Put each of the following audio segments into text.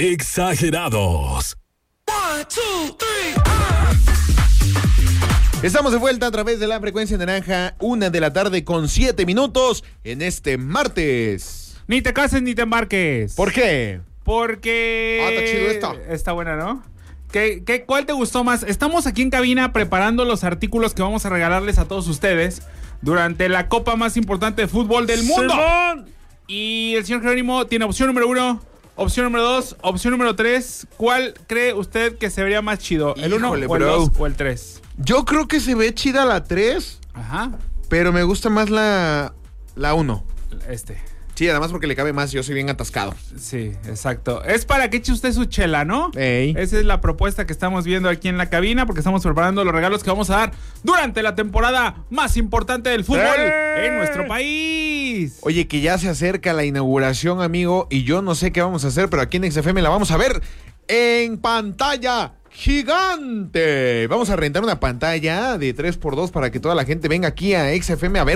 Exagerados. 1, 2, 3. Estamos de vuelta a través de la frecuencia naranja, 1:07 p.m. en este martes. Ni te cases ni te embarques. ¿Por qué? Porque... está chido esto. Está buena, ¿no? ¿Cuál te gustó más? Estamos aquí en cabina preparando los artículos que vamos a regalarles a todos ustedes durante la copa más importante de fútbol del mundo. ¡Simón! Y el señor Jerónimo tiene opción número 1, opción número 2, opción número 3. ¿Cuál cree usted que se vería más chido? ¿El 1 o el 2 o el 3? Yo creo que se ve chida la 3. Ajá. Pero me gusta más la 1. Sí, además porque le cabe más, yo soy bien atascado. Sí, exacto. Es para que eche usted su chela, ¿no? Ey. Esa es la propuesta que estamos viendo aquí en la cabina, porque estamos preparando los regalos que vamos a dar durante la temporada más importante del fútbol en nuestro país. Oye, que ya se acerca la inauguración, amigo, y yo no sé qué vamos a hacer, pero aquí en XFM la vamos a ver en pantalla gigante. Vamos a rentar una pantalla de 3x2 para que toda la gente venga aquí a XFM a ver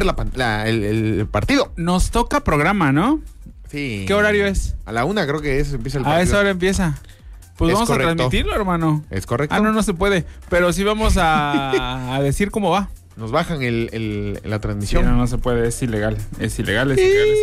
el partido. Nos toca programa, ¿no? Sí. ¿Qué horario es? A la 1 creo que empieza el partido. A esa hora empieza. Pues Es vamos correcto. a transmitirlo, hermano. ¿Es correcto? No se puede. Pero sí vamos a decir cómo va. Nos bajan la Sí, transmisión. no se puede, es ilegal. Es ilegal.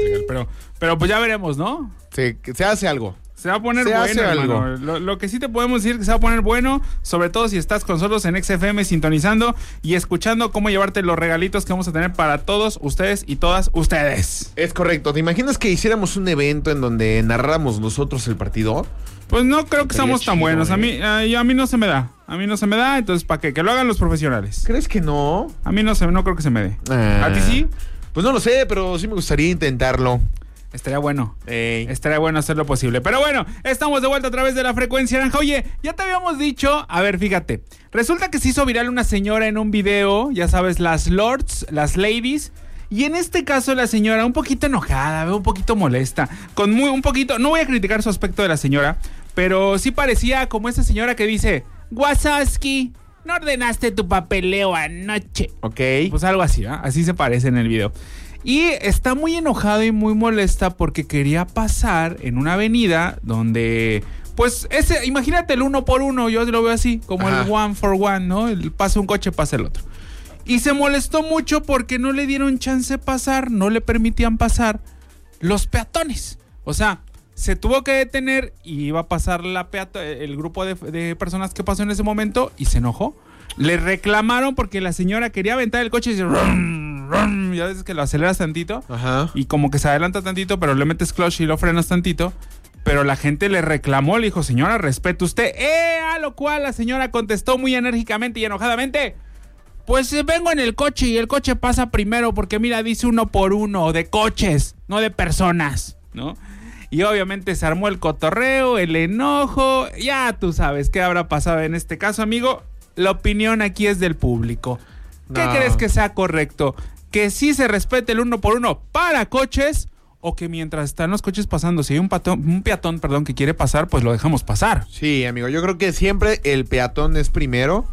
Pero pues ya veremos, ¿no? Se hace algo. Se va a poner Se hace bueno, algo. Lo que sí te podemos decir que se va a poner bueno, sobre todo si estás con nosotros en XFM sintonizando y escuchando cómo llevarte los regalitos que vamos a tener para todos ustedes y todas ustedes. Es correcto. ¿Te imaginas que hiciéramos un evento en donde narráramos nosotros el partido? Pues no creo que seamos tan chido, buenos. A mí no se me da. A mí no se me da, entonces ¿para qué? Que lo hagan los profesionales. ¿Crees que no? A mí no creo que se me dé. ¿A ti sí? Pues no lo sé, pero sí me gustaría intentarlo. Estaría bueno. Ey. Estaría bueno hacer lo posible. Pero bueno, estamos de vuelta a través de la frecuencia naranja. Oye, ya te habíamos dicho, a ver, fíjate. Resulta que se hizo viral una señora en un video, ya sabes, las lords, las ladies. Y en este caso la señora un poquito enojada, un poquito molesta. Un poquito, no voy a criticar su aspecto de la señora, pero sí parecía como esa señora que dice: Wazowski, no ordenaste tu papeleo anoche. Ok. Pues algo así, ¿eh? Así se parece en el video. Y está muy enojada y muy molesta porque quería pasar en una avenida donde, pues, imagínate el 1x1, yo lo veo así, como Ajá. el 1-for-1, ¿no? Pasa un coche, pasa el otro. Y se molestó mucho porque no le dieron chance de pasar, no le permitían pasar los peatones. O sea, se tuvo que detener y iba a pasar el grupo de personas que pasó en ese momento y se enojó. Le reclamaron porque la señora quería aventar el coche y dice: rum, rum. Ya ves que lo aceleras tantito. Ajá. Y como que se adelanta tantito, pero le metes clutch y lo frenas tantito. Pero la gente le reclamó, le dijo: señora, respete usted. A lo cual la señora contestó muy enérgicamente y enojadamente: pues vengo en el coche y el coche pasa primero porque mira, dice 1x1 de coches, no de personas, ¿no? Y obviamente se armó el cotorreo, el enojo. Ya tú sabes qué habrá pasado en este caso, amigo. La opinión aquí es del público. ¿Qué crees que sea correcto? ¿Que sí se respete el 1x1 para coches? ¿O que mientras están los coches pasando, si hay un peatón, que quiere pasar, pues lo dejamos pasar? Sí, amigo, yo creo que siempre el peatón es primero.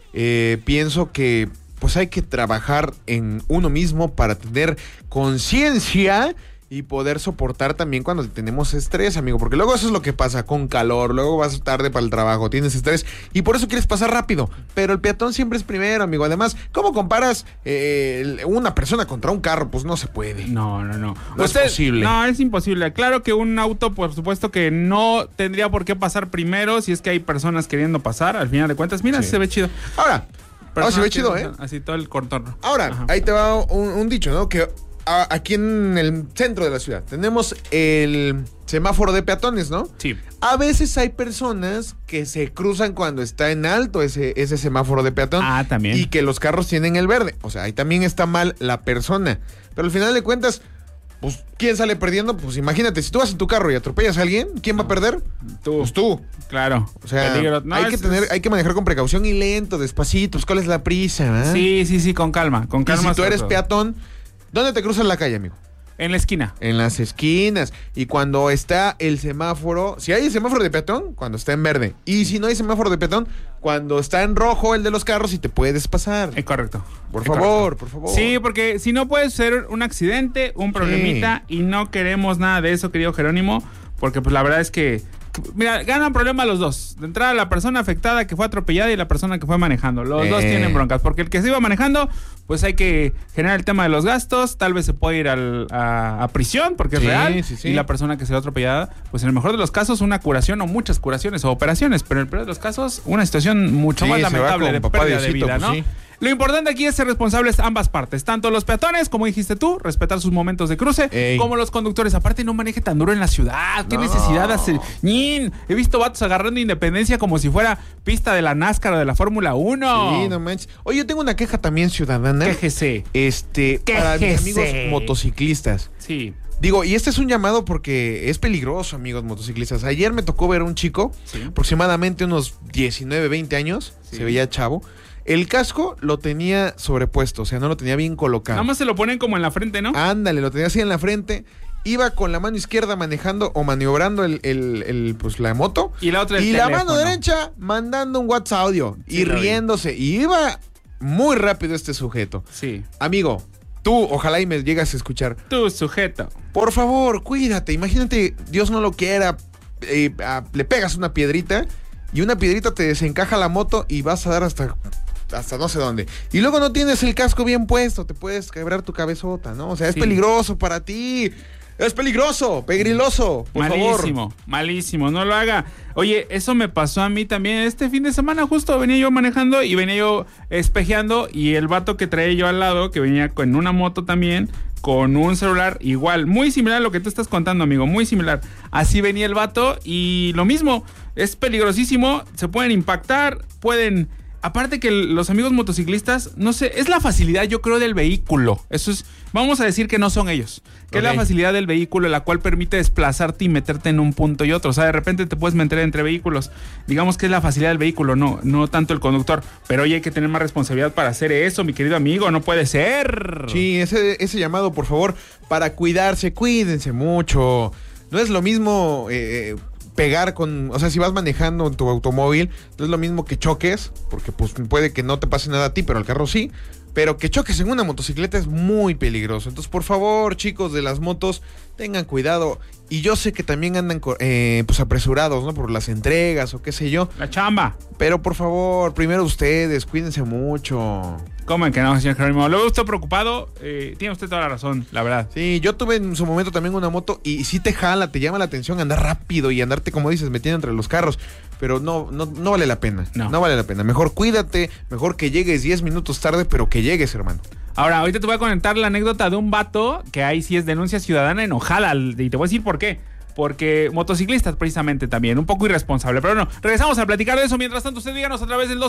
Pienso que pues hay que trabajar en uno mismo para tener conciencia y poder soportar también cuando tenemos estrés, amigo, porque luego eso es lo que pasa con calor, luego vas tarde para el trabajo, tienes estrés y por eso quieres pasar rápido, pero el peatón siempre es primero, amigo. Además, ¿cómo comparas una persona contra un carro? Pues no se puede. No. No es posible. No, es imposible. Claro que un auto, por supuesto que no tendría por qué pasar primero si es que hay personas queriendo pasar. Al final de cuentas, mira, Sí. se ve chido. Ahora se ve chido, Así todo el contorno. Ahora, Ajá. ahí te va un dicho, ¿no? Que aquí en el centro de la ciudad tenemos el semáforo de peatones, ¿no? Sí. A veces hay personas que se cruzan cuando está en alto ese semáforo de peatón. Ah, también. Y que los carros tienen el verde. O sea, ahí también está mal la persona. Pero al final de cuentas, pues, ¿quién sale perdiendo? Pues imagínate, si tú vas en tu carro y atropellas a alguien, ¿quién va a perder? Tú. Pues tú. Claro. O sea, Peligro. No, hay que manejar con precaución y lento, despacito. Pues, ¿cuál es la prisa? Sí, con calma. Con Y calma. si tú sobre eres todo. peatón, ¿dónde te cruzas la calle, amigo? En la esquina. En las esquinas. Y cuando está el semáforo, si hay el semáforo de peatón, cuando está en verde. Y si no hay semáforo de peatón, cuando está en rojo el de los carros y te puedes pasar. Correcto. Por favor. Sí, porque si no puede ser un accidente, un problemita, y no queremos nada de eso, querido Jerónimo, porque pues la verdad es que Mira, ganan problema los dos. De entrada, la persona afectada que fue atropellada y la persona que fue manejando. Los dos tienen broncas. Porque el que se iba manejando, pues hay que generar el tema de los gastos. Tal vez se puede ir a prisión porque es real. Sí. Y la persona que se ve atropellada, pues en el mejor de los casos, una curación o muchas curaciones o operaciones. Pero en el peor de los casos, una situación mucho más lamentable de pérdida de vida, ¿no? Sí. Lo importante aquí es ser responsables ambas partes, tanto los peatones, como dijiste tú, respetar sus momentos de cruce, como los conductores. Aparte, no maneje tan duro en la ciudad. ¿Qué necesidad de hacer? He visto vatos agarrando Independencia como si fuera pista de la NASCAR o de la Fórmula 1. Sí, no manches. Oye, yo tengo una queja también ciudadana. Quéjese. Para mis amigos motociclistas. Sí. Digo, y este es un llamado porque es peligroso, amigos motociclistas. Ayer me tocó ver a un chico, aproximadamente unos 19, 20 años, se veía chavo. El casco lo tenía sobrepuesto, o sea, no lo tenía bien colocado. Nada más se lo ponen como en la frente, ¿no? Ándale, lo tenía así en la frente. Iba con la mano izquierda manejando o maniobrando pues la moto. Y la otra el Y teléfono. la mano derecha mandando un WhatsApp audio y riéndose. Y iba muy rápido este sujeto. Sí. Amigo, tú ojalá y me llegas a escuchar. Tú, sujeto. Por favor, cuídate. Imagínate, Dios no lo quiera, le pegas una piedrita y una piedrita te desencaja la moto y vas a dar hasta no sé dónde. Y luego no tienes el casco bien puesto, te puedes quebrar tu cabezota, ¿no? O sea, es peligroso para ti. Es peligroso, pegriloso, por favor. Malísimo, no lo haga. Oye, eso me pasó a mí también este fin de semana. Justo venía yo manejando y venía yo espejeando y el vato que traía yo al lado, que venía con una moto también, con un celular igual, muy similar a lo que tú estás contando, amigo, muy similar. Así venía el vato y lo mismo, es peligrosísimo, se pueden impactar, aparte que los amigos motociclistas, no sé, es la facilidad, yo creo, del vehículo. Eso es, vamos a decir que no son ellos. Que es la facilidad del vehículo, la cual permite desplazarte y meterte en un punto y otro. O sea, de repente te puedes meter entre vehículos. Digamos que es la facilidad del vehículo, no tanto el conductor. Pero hoy hay que tener más responsabilidad para hacer eso, mi querido amigo. No puede ser. Sí, ese llamado, por favor, para cuidarse, cuídense mucho. No es lo mismo pegar o sea, si vas manejando en tu automóvil, no es lo mismo que choques, porque pues puede que no te pase nada a ti, pero al carro sí, pero que choques en una motocicleta es muy peligroso. Entonces, por favor, chicos de las motos, tengan cuidado. Y yo sé que también andan pues apresurados, ¿no? Por las entregas o qué sé yo. La chamba. Pero por favor, primero ustedes, cuídense mucho. ¿Cómo que no, señor Jerónimo? Luego estoy preocupado. Tiene usted toda la razón, la verdad. Sí, yo tuve en su momento también una moto y sí te jala, te llama la atención andar rápido y andarte, como dices, metiendo entre los carros. Pero no vale la pena. No vale la pena. Mejor cuídate, mejor que llegues 10 minutos tarde, pero que llegues, hermano. Ahora, ahorita te voy a contar la anécdota de un vato que ahí sí es denuncia ciudadana enojada. Y te voy a decir por qué. Porque motociclistas precisamente también, un poco irresponsable. Pero no, regresamos a platicar de eso. Mientras tanto, usted díganos a través del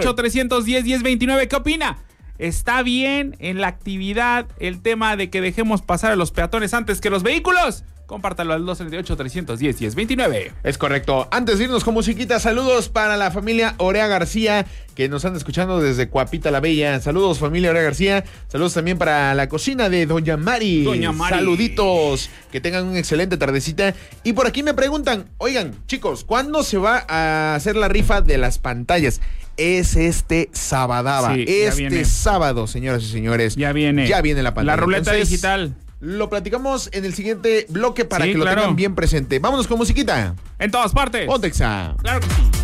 238-310-1029 ¿qué opina? ¿Está bien en la actividad el tema de que dejemos pasar a los peatones antes que los vehículos? Compártalo al 238-310-1029. Es correcto. Antes de irnos con musiquita, saludos para la familia Orea García, que nos están escuchando desde Coapita la Bella. Saludos, familia Orea García. Saludos también para la cocina de Doña Mari. Doña Mari. Saluditos. Que tengan una excelente tardecita. Y por aquí me preguntan, oigan, chicos, ¿cuándo se va a hacer la rifa de las pantallas? Es este sábado. Sí, sábado, señoras y señores. Ya viene la pantalla. La ruleta digital. Lo platicamos en el siguiente bloque para que lo tengan bien presente. Vámonos con musiquita. En todas partes. Pontexa. Claro que sí.